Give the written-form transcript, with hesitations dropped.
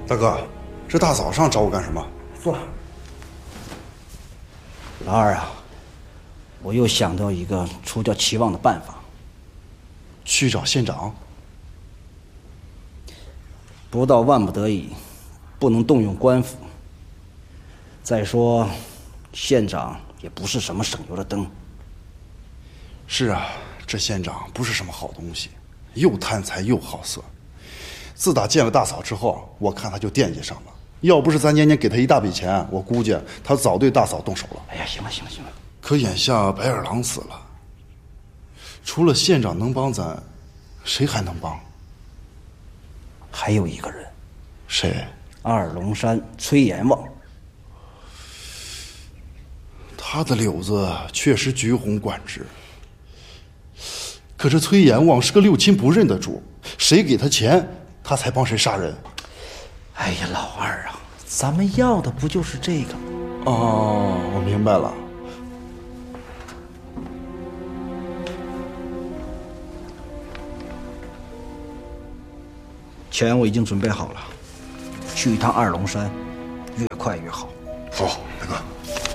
大哥，这大早上找我干什么？坐。 老二啊，我又想到一个除掉齐旺的办法。 去找县长？ 不到万不得已，不能动用官府。再说，县长也不是什么省油的灯。 是啊，这县长不是什么好东西，又贪财又好色。自打见了大嫂之后，我看他就惦记上了。要不是咱年年给他一大笔钱，我估计他早对大嫂动手了。 哎呀，行了行了行了。 可眼下白眼狼死了，除了县长能帮咱，谁还能帮？ 还有一个人。 谁？ 二龙山崔阎王。 他的柳子确实橘红管制，可是崔阎王是个六亲不认的主，谁给他钱，他才帮谁杀人。 哎呀，老二啊，咱们要的不就是这个吗？ 哦，我明白了。 钱我已经准备好了，去一趟二龙山，越快越好。 好，大哥。